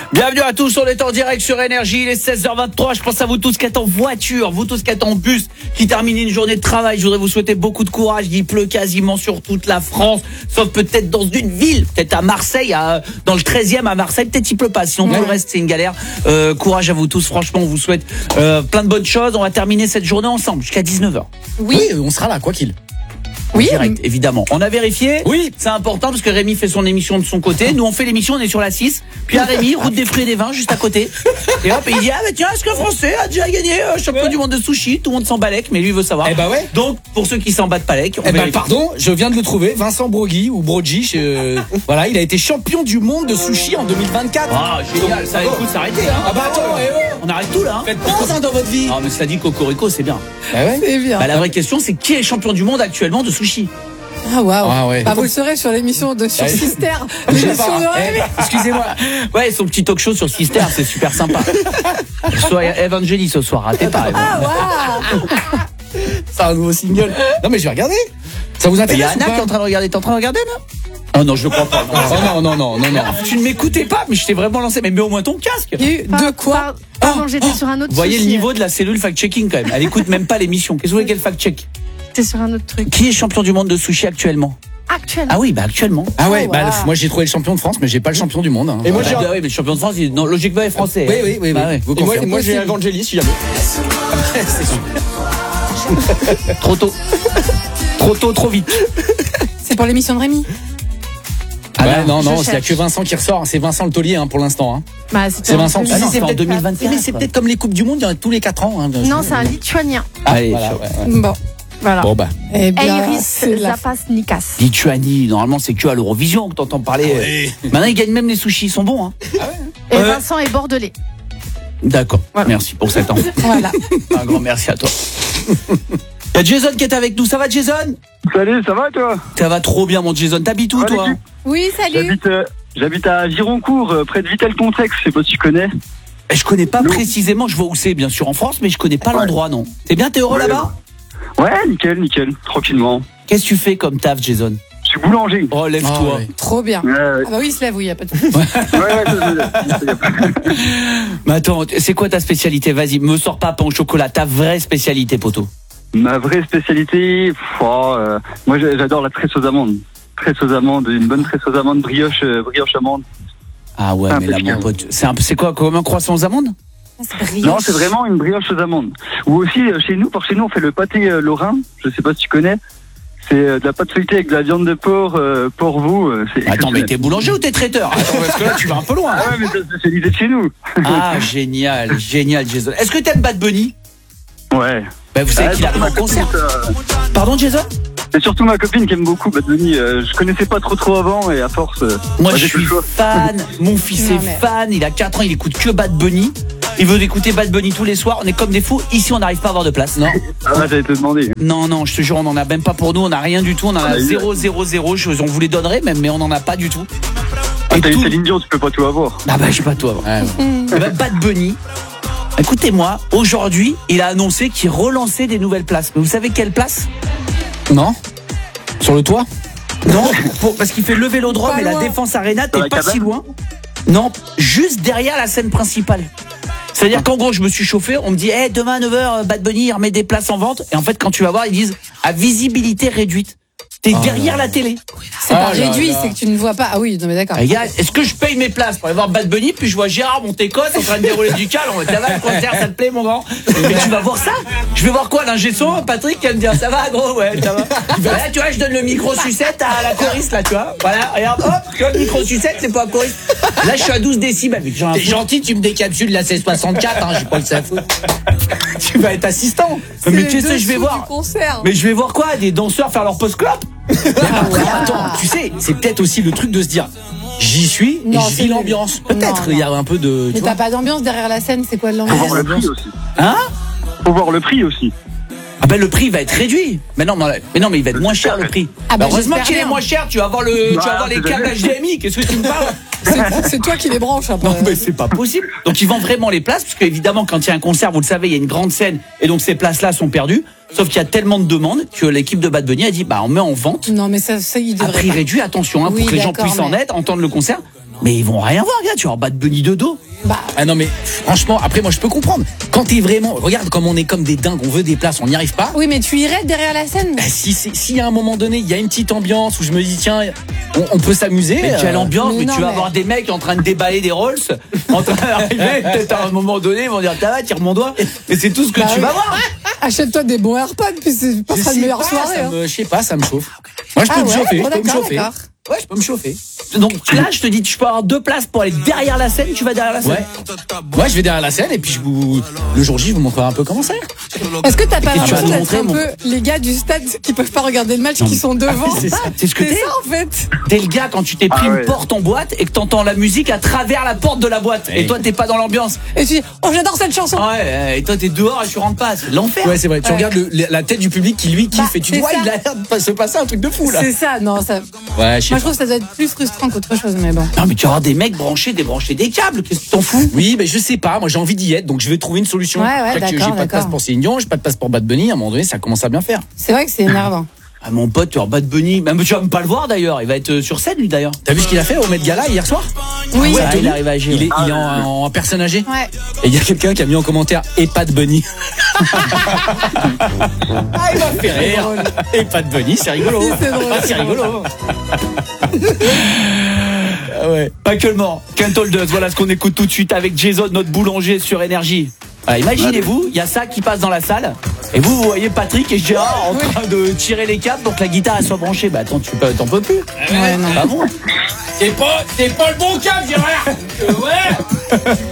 Bienvenue à tous, on est en direct sur Énergie, il est 16h23, je pense à vous tous qui êtes en voiture, vous tous qui êtes en bus, qui terminez une journée de travail, je voudrais vous souhaiter beaucoup de courage, il pleut quasiment sur toute la France, sauf peut-être dans une ville, peut-être à Marseille, dans le 13e à Marseille, peut-être il pleut pas, sinon tout le reste c'est une galère. Courage à vous tous, franchement on vous souhaite plein de bonnes choses, on va terminer cette journée ensemble jusqu'à 19h. Oui, on sera là, quoi qu'il. Oui, direct, évidemment. On a vérifié. Oui. C'est important parce que Rémi fait son émission de son côté. Nous, on fait l'émission, on est sur la 6. Puis à Rémi, route des fruits et des vins, juste à côté. Et hop, il dit, ah, bah tiens, est-ce qu'un Français a déjà gagné champion du monde de sushi? Tout le monde s'en balèque, mais lui veut savoir. Eh bah ouais. Donc, pour ceux qui s'en battent pas on vérifie. Pardon, je viens de le trouver. Vincent Brogui ou Brogi, voilà, il a été champion du monde de sushi en 2024. Ah, génial. Ça, écoute, s'arrêter, hein. Ah bah attends, on arrête tout, là, hein. Faites pause, dans votre vie. Ah, mais ça dit Cocorico, c'est bien. Ah ouais. C'est bien. Bah, la vraie question, c'est qui est champion du monde actuellement de sushi? Ah waouh. Ah ouais. Bah, vous le saurez sur l'émission sur Sister. L'émission de Rémi. Excusez-moi. Ouais, son petit talk show sur Sister, c'est super sympa. Soit Evangélie ce soir, ratez pas. Ah waouh. C'est un nouveau single. Non mais je vais regarder. Ça vous Il y intéresse a Anna qui est en train de regarder. T'es en train de regarder là? Oh non, je le crois pas. Non. Tu ne m'écoutais pas, mais je t'ai vraiment lancé. Mais mets au moins ton casque. Il y a eu de quoi? Pardon, j'étais sur un autre Vous voyez le souci. niveau de la cellule fact-checking quand même. Elle écoute même pas l'émission. Qu'est-ce que vous voulez qu'elle fact-check? J'étais sur un autre truc. Qui est champion du monde de sushi actuellement? Actuellement. Ah oui, bah actuellement. Ah ouais, Oh, bah wow. moi j'ai trouvé le champion de France, mais j'ai pas le champion du monde. Hein. Et moi, Ah, oui, mais le champion de France, non, logiquement, il est français. Oui. Bah ouais. Vous Et moi, confirmez. moi j'ai Evangélie si jamais. Trop tôt. Trop vite. C'est pour l'émission de Rémi. Ah Ouais, non, je il y a cherche. que Vincent qui ressort. C'est Vincent Le Taulier pour l'instant. Hein. Bah, C'est Vincent. Ah non, c'est c'est en peut-être 2024. Mais c'est peut-être comme les coupes du monde, il y en a tous les 4 ans. Hein. Non, c'est un Lituanien. Allez, Voilà, chaud. ouais. Bon. Voilà. Bon bah. Eh bien, Eiris c'est la Zapasnikas. Lituanie, normalement c'est que à l'Eurovision que t'entends parler. Maintenant ils gagnent même les sushis, ils sont bons. Hein. Et Vincent est bordelais. D'accord, Voilà. merci pour cette info. Voilà. Un grand merci à toi. Il y a Jason qui est avec nous, ça va Jason? Salut, ça va toi? Ça va trop bien mon Jason, t'habites où Ouais, toi? l'équipe. Oui, salut. J'habite à Gironcourt, près de Vitel-Contrex, je sais pas si tu connais. Je connais pas Non. précisément, je vois où c'est bien sûr en France, mais je connais pas Ouais. l'endroit non. T'es bien, t'es heureux Ouais. là-bas? Ouais, nickel, tranquillement. Qu'est-ce que tu fais comme taf Jason? Je suis boulanger. Oh lève-toi. Ah, ouais. Trop bien. Ouais, Ah bah oui, il se lève, oui, y a pas de souci. Mais attends, c'est quoi ta spécialité? Vas-y, me sors pas pain au chocolat, ta vraie spécialité poteau. Ma vraie spécialité, moi j'adore la tresse aux amandes. Tresse aux amandes, une bonne tresse aux amandes, brioche amande. Ah ouais, mais là mon Impeccable. pote, c'est quoi comme un croissant aux amandes? Non, c'est vraiment une brioche aux amandes. Ou aussi chez nous on fait le pâté lorrain, je sais pas si tu connais. C'est de la pâte feuilletée avec de la viande de porc, porc-veau. C'est Attends, mais exceptionnel. t'es boulanger ou t'es traiteur? Attends, parce que là tu vas un peu loin. Ah ouais, mais c'est spécialisé de chez nous. Ah génial Jason. Est-ce que t'aimes Bad Bunny? Ouais. Bah vous savez qu'il arrive en concert. Pardon Jason? C'est surtout ma copine qui aime beaucoup Bad Bunny. Je connaissais pas trop avant et à force. Moi je j'ai suis plus le choix. fan, mon fils Non, est mais- fan, il a 4 ans, il écoute que Bad Bunny. Il veut écouter Bad Bunny tous les soirs, on est comme des fous. Ici on n'arrive pas à avoir de place. Non, Ah ouais, j'allais te demander. non, je te jure, on en a même pas pour nous, on a rien du tout, on en a 0, on vous les donnerait même, mais on en a pas du tout. Ah, Et t'as eu tout- Céline Dion, tu peux pas tout avoir. Ah bah je sais pas toi. Ouais. Eh ben, Bad Bunny, écoutez-moi, aujourd'hui il a annoncé qu'il relançait des nouvelles places. Mais vous savez quelle place? Non. Sur le toit. Non, parce qu'il fait le Vélodrome Pas et la loin. Défense Arena, Dans t'es la pas cabane si loin. Non, juste derrière la scène principale. C'est-à-dire qu'en gros, je me suis chauffé, on me dit demain à 9h, Bad Bunny il remet des places en vente. Et en fait, quand tu vas voir, ils disent à visibilité réduite. T'es derrière la télé. C'est pas Ah là réduit, là. c'est que tu ne vois pas. Ah oui, non mais d'accord. Regarde, est-ce que je paye mes places pour aller voir Bad Bunny, puis je vois Gérard Montécosse en train de dérouler du cal, on va dire, ça va le concert, ça te plaît mon grand? Mais tu vas voir ça? Je vais voir quoi, l'ingé son, Patrick qui va me dire, ça va gros, ouais, ça va. Là, tu vois, je donne le micro sucette à la choriste, là, tu vois. Voilà, regarde, hop, tu vois, le micro sucette, c'est pas un choriste. Là, je suis à 12 décibels. T'es gentil, tu me décapsules la C64, j'ai pas le ça à foutre. Tu vas être assistant. Mais tu sais, je vais voir. Mais je vais voir quoi? Des danseurs faire leur post-clop? Après, attends, tu sais, c'est peut-être aussi le truc de se dire, j'y suis et Non, je c'est vis nul. l'ambiance. Non, Peut-être, non. il y a un peu de. Mais tu t'as vois. pas d'ambiance derrière la scène, c'est quoi Faut l'ambiance? voir le prix aussi. Hein? Faut voir le prix aussi. Ah ben le prix va être réduit. Mais non, mais il va être moins cher le prix. Ah bah, heureusement j'espère qu'il est bien. moins cher. Tu vas avoir les câbles HDMI. Qu'est-ce que tu me parles? C'est toi qui les branches après. Non mais c'est pas possible. Donc ils vendent vraiment les places parce qu'évidemment quand il y a un concert, vous le savez, il y a une grande scène et donc ces places-là sont perdues. Sauf qu'il y a tellement de demandes que l'équipe de Bad Bunny a dit on met en vente Non mais ça il à devrait prix pas. réduit. Attention Oui, pour que les gens d'accord, puissent en mais- être, entendre le concert. Mais ils vont rien voir, gars. Tu vas avoir Bad Bunny de dos. Ah non mais franchement, après moi je peux comprendre. Quand t'es vraiment, regarde comme on est comme des dingues, on veut des places, on n'y arrive pas. Oui, mais tu irais derrière la scène. Si à un moment donné il y a une petite ambiance où je me dis tiens, on peut s'amuser. Mais quelle ambiance, mais mais non, tu vas mais- avoir des mecs en train de déballer des Rolls, en train d'arriver, peut-être à un moment donné, ils vont dire t'as va, tire mon doigt. Mais c'est tout ce que tu vas voir. Achète-toi des bons AirPods, puis c'est pas Je ça sais une meilleure pas, soirée. hein. je sais pas, ça me chauffe. Moi je peux Ah me ouais, chauffer, bon, je peux me d'accord, chauffer. d'accord. Ouais, je peux me chauffer. Donc là, je te dis, tu peux avoir 2 places pour aller derrière la scène, tu vas derrière la scène. Ouais. Moi je vais derrière la scène et puis le jour J je vous montrerai un peu comment c'est. Est-ce que t'as pas Et tu vas l'impression nous d'être montrer, un mon- peu les gars du stade qui peuvent pas regarder le match, qui sont devant? c'est ça. C'est ce que C'est t'es. ça en fait. T'es le gars quand tu t'es pris Ah ouais. une porte en boîte et que t'entends la musique à travers la porte de la boîte. Et toi, t'es pas dans l'ambiance. Et tu dis, oh j'adore cette chanson. Ouais, et toi, t'es dehors et tu rentres pas. C'est l'enfer. Ouais c'est vrai. Tu regardes la tête du public qui lui kiffe Bah, et tu dis c'est ouais ça. il a l'air de se passer un truc de fou là. C'est ça, non, ça. Ouais je sais Moi pas. je trouve que ça doit être plus frustrant qu'autre chose, mais bon. Non, mais tu vas avoir des mecs branchés, débrancher des câbles. Qu'est-ce que t'en fous? Oui, mais je sais pas. Moi, j'ai envie d'y être, donc je vais trouver une solution. Ouais, Fait que d'accord, j'ai pas de place d'accord. pour Céline Dion, j'ai pas de place pour Bad Bunny. À un moment donné, ça commence à bien faire. C'est vrai que c'est énervant. Ah, mon pote, tu vas avoir Bad Bunny. Même tu vas même pas le voir d'ailleurs. Il va être sur scène, lui d'ailleurs. T'as vu ce qu'il a fait au Met Gala hier soir? Oui. Ouais, T'as il vu arrive à agir. Il est en personne âgée. Ouais. Et il y a quelqu'un qui a mis en commentaire et pas de Bunny. Ah, il m'a fait rire. Et pas de Bunny, c'est rigolo. Si, c'est drôle, Ah, c'est c'est rigolo. Ah ouais. Pas que le mort. Kent Holders, voilà ce qu'on écoute tout de suite avec Jason, notre boulanger sur Énergie. Voilà, imaginez-vous, il y a ça qui passe dans la salle, et vous voyez Patrick et Gérard en train de tirer les câbles pour que la guitare elle soit branchée. Bah attends, t'en peux plus. Ouais, non. Ah bon? C'est pas le bon câble, Gérard. Ouais.